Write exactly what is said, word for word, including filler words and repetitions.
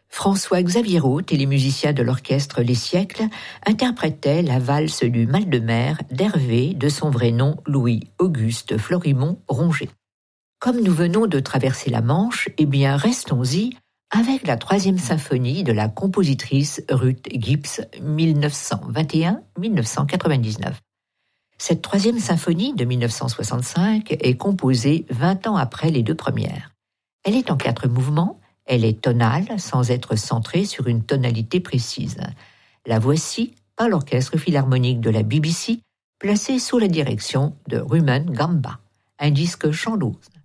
François-Xavier Roth et les musiciens de l'orchestre Les Siècles interprétaient la valse du Mal de Mer d'Hervé, de son vrai nom Louis-Auguste Florimond Ronget. Comme nous venons de traverser la Manche, eh bien restons-y avec la troisième symphonie de la compositrice Ruth Gibbs, dix-neuf cent vingt et un à dix-neuf cent quatre-vingt-dix-neuf. Cette troisième symphonie de dix-neuf cent soixante-cinq est composée vingt ans après les deux premières. Elle est en quatre mouvements, elle est tonale sans être centrée sur une tonalité précise. La voici par l'Orchestre Philharmonique de la B B C, placé sous la direction de Rumen Gamba, un disque Chandos.